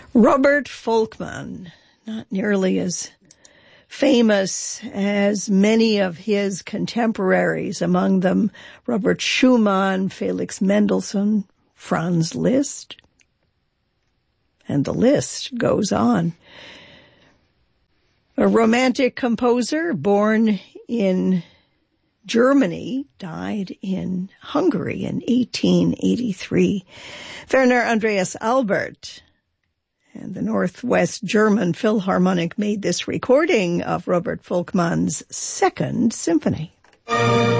Robert Volkmann, not nearly as famous as many of his contemporaries, among them Robert Schumann, Felix Mendelssohn, Franz Liszt, and the list goes on. A romantic composer born in Germany, died in Hungary in 1883. Werner Andreas Albert and the Northwest German Philharmonic made this recording of Robert Volkmann's Second Symphony.